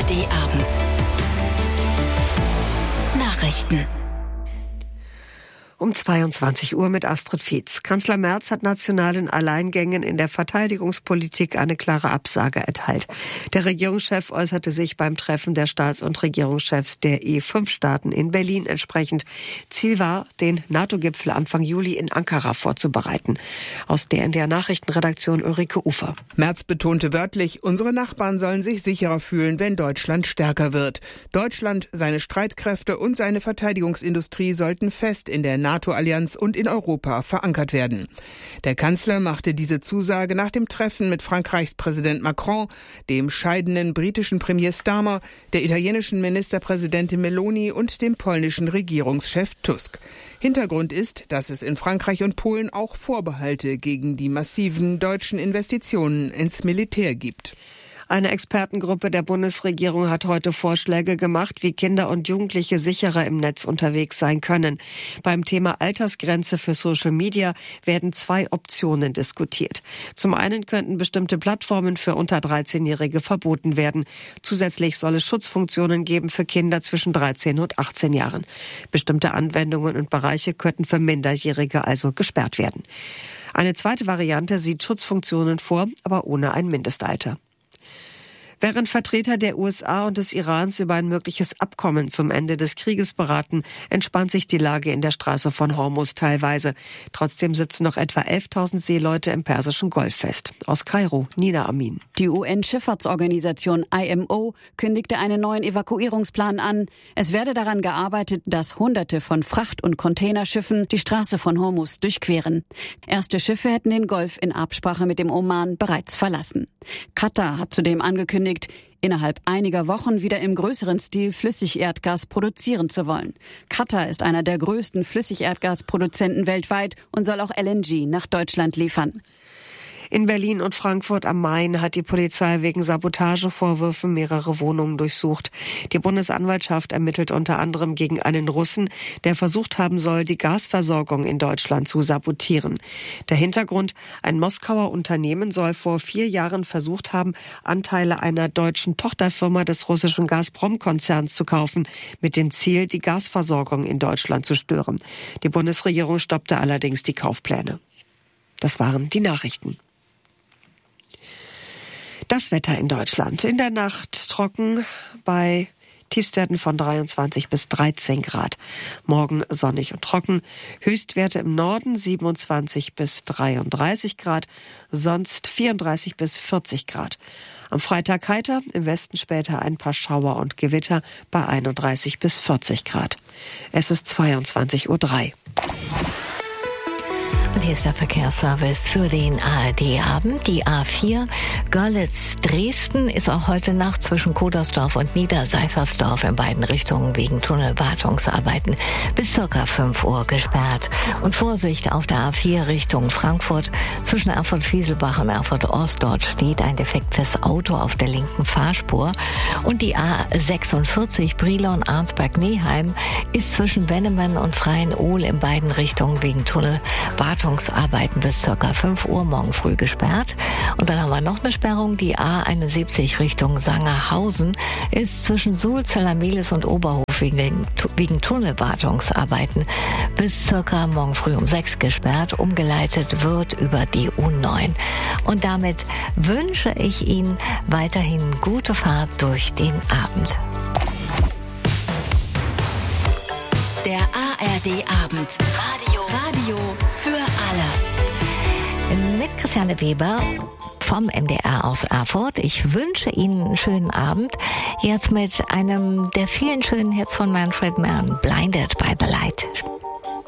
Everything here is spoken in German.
ARD-Abend. Nachrichten. Um 22 Uhr mit Astrid Fietz. Kanzler Merz hat nationalen Alleingängen in der Verteidigungspolitik eine klare Absage erteilt. Der Regierungschef äußerte sich beim Treffen der Staats- und Regierungschefs der E5-Staaten in Berlin entsprechend. Ziel war, den NATO-Gipfel Anfang Juli in Ankara vorzubereiten. Aus der NDR-Nachrichtenredaktion Ulrike Ufer. Merz betonte wörtlich, unsere Nachbarn sollen sich sicherer fühlen, wenn Deutschland stärker wird. Deutschland, seine Streitkräfte und seine Verteidigungsindustrie sollten fest in der NATO-Allianz und in Europa verankert werden. Der Kanzler machte diese Zusage nach dem Treffen mit Frankreichs Präsident Macron, dem scheidenden britischen Premier Starmer, der italienischen Ministerpräsidentin Meloni und dem polnischen Regierungschef Tusk. Hintergrund ist, dass es in Frankreich und Polen auch Vorbehalte gegen die massiven deutschen Investitionen ins Militär gibt. Eine Expertengruppe der Bundesregierung hat heute Vorschläge gemacht, wie Kinder und Jugendliche sicherer im Netz unterwegs sein können. Beim Thema Altersgrenze für Social Media werden 2 Optionen diskutiert. Zum einen könnten bestimmte Plattformen für unter 13-Jährige verboten werden. Zusätzlich soll es Schutzfunktionen geben für Kinder zwischen 13 und 18 Jahren. Bestimmte Anwendungen und Bereiche könnten für Minderjährige also gesperrt werden. Eine zweite Variante sieht Schutzfunktionen vor, aber ohne ein Mindestalter. Während Vertreter der USA und des Irans über ein mögliches Abkommen zum Ende des Krieges beraten, entspannt sich die Lage in der Straße von Hormuz teilweise. Trotzdem sitzen noch etwa 11.000 Seeleute im Persischen Golf fest. Aus Kairo, Nina Amin. Die UN-Schifffahrtsorganisation IMO kündigte einen neuen Evakuierungsplan an. Es werde daran gearbeitet, dass Hunderte von Fracht- und Containerschiffen die Straße von Hormuz durchqueren. Erste Schiffe hätten den Golf in Absprache mit dem Oman bereits verlassen. Katar hat zudem angekündigt, innerhalb einiger Wochen wieder im größeren Stil Flüssigerdgas produzieren zu wollen. Katar ist einer der größten Flüssigerdgasproduzenten weltweit und soll auch LNG nach Deutschland liefern. In Berlin und Frankfurt am Main hat die Polizei wegen Sabotagevorwürfen mehrere Wohnungen durchsucht. Die Bundesanwaltschaft ermittelt unter anderem gegen einen Russen, der versucht haben soll, die Gasversorgung in Deutschland zu sabotieren. Der Hintergrund: ein Moskauer Unternehmen soll vor 4 Jahren versucht haben, Anteile einer deutschen Tochterfirma des russischen Gazprom-Konzerns zu kaufen, mit dem Ziel, die Gasversorgung in Deutschland zu stören. Die Bundesregierung stoppte allerdings die Kaufpläne. Das waren die Nachrichten. Das Wetter in Deutschland. In der Nacht trocken bei Tiefstwerten von 23 bis 13 Grad. Morgen sonnig und trocken. Höchstwerte im Norden 27 bis 33 Grad, sonst 34 bis 40 Grad. Am Freitag heiter, im Westen später ein paar Schauer und Gewitter bei 31 bis 40 Grad. Es ist 22:03 Uhr. Hier ist der Verkehrsservice für den ARD-Abend. Die A4 Görlitz-Dresden ist auch heute Nacht zwischen Kodersdorf und Niederseifersdorf in beiden Richtungen wegen Tunnelwartungsarbeiten bis ca. 5 Uhr gesperrt. Und Vorsicht auf der A4 Richtung Frankfurt. Zwischen Erfurt-Fieselbach und Erfurt-Ost, dort steht ein defektes Auto auf der linken Fahrspur. Und die A46 Brilon-Arnsberg-Neheim ist zwischen Wennemen und Freien-Ohl in beiden Richtungen wegen Tunnelwartungsarbeiten bis ca. 5 Uhr morgen früh gesperrt. Und dann haben wir noch eine Sperrung. Die A71 Richtung Sangerhausen ist zwischen Suhl-Zellermehlis und Oberhof wegen Tunnelwartungsarbeiten bis ca. morgen früh um 6 gesperrt. Umgeleitet wird über die U9. Und damit wünsche ich Ihnen weiterhin gute Fahrt durch den Abend. Der ARD-Abend. Radio für alle. Mit Christiane Weber vom MDR aus Erfurt. Ich wünsche Ihnen einen schönen Abend. Jetzt mit einem der vielen schönen Hits von Manfred Mann, Blinded by the Light.